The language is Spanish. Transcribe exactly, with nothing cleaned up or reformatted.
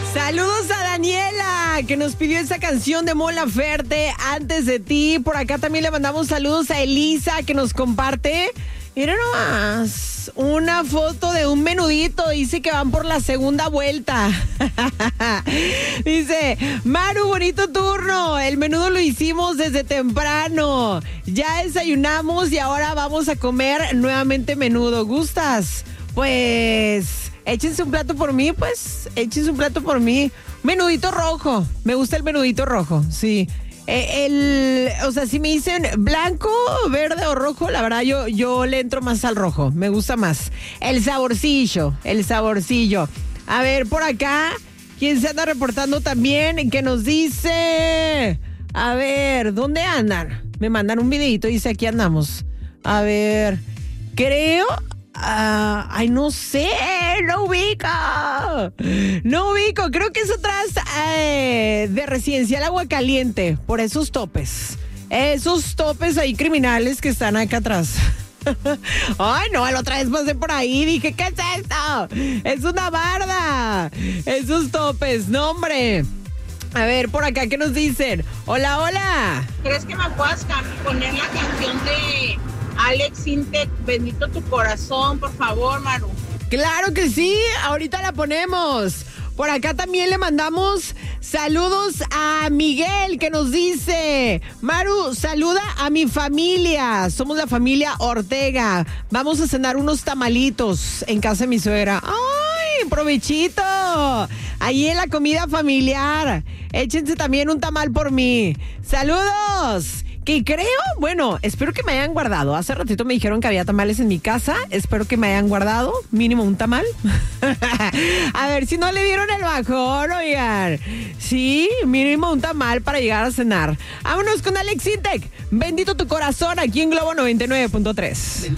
Saludos a Daniela, que nos pidió esa canción de Mon Laferte, Antes de ti. Por acá también le mandamos saludos a Elisa, que nos comparte. Mira nomás, una foto de un menudito, dice que van por la segunda vuelta. Dice, Maru, bonito turno, el menudo lo hicimos desde temprano. Ya desayunamos y ahora vamos a comer nuevamente menudo. ¿Gustas? Pues, échense un plato por mí, pues, échense un plato por mí. Menudito rojo, me gusta el menudito rojo, sí. Eh, el, o sea, si me dicen blanco, verde o rojo, la verdad yo, yo le entro más al rojo, me gusta más. El saborcillo, el saborcillo. A ver, por acá, ¿quién se anda reportando también? ¿Qué nos dice? A ver, ¿dónde andan? Me mandan un videito, dice, aquí andamos. A ver, creo... Uh, ay, no sé, no ubico. No ubico, creo que es atrás eh, de Residencial Agua Caliente, por esos topes. Esos topes ahí criminales que están acá atrás. Ay, no, la otra vez pasé por ahí y dije, ¿qué es esto? Es una barda. Esos topes, no, hombre. A ver, por acá, ¿qué nos dicen? Hola, hola. ¿Crees que me puedas poner la canción de Alex Intec, Bendito tu corazón, por favor, Maru? Claro que sí, ahorita la ponemos. Por acá también le mandamos saludos a Miguel, que nos dice, Maru, saluda a mi familia, somos la familia Ortega, vamos a cenar unos tamalitos en casa de mi suegra. ¡Ay, provechito! Ahí en la comida familiar, échense también un tamal por mí. ¡Saludos! Que creo, bueno, espero que me hayan guardado. Hace ratito me dijeron que había tamales en mi casa. Espero que me hayan guardado mínimo un tamal. A ver si no le dieron el bajón, oigan. Sí, mínimo un tamal para llegar a cenar. Vámonos con Alex Intec. Bendito tu corazón aquí en Globo noventa y nueve punto tres.